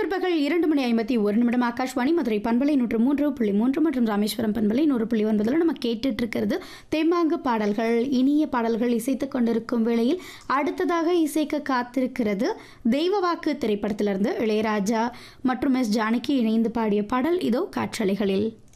பிற்பகல் 2:51 ஆகாஷ்வாணி மதுரை பண்பலை 103.3 மற்றும் ராமேஸ்வரம் பண்பலை 100.9 நம்ம கேட்டுட்டு இருக்கிறது தெம்மாங்கு பாடல்கள். இனிய பாடல்கள் இசைத்துக் கொண்டிருக்கும் வேளையில் அடுத்ததாக இசைக்க காத்திருக்கிறது தெய்வவாக்கு திரைப்படத்திலிருந்து இளையராஜா மற்றும் எஸ் ஜானகி இணைந்து பாடிய பாடல் இதோ காற்றலைகளில்.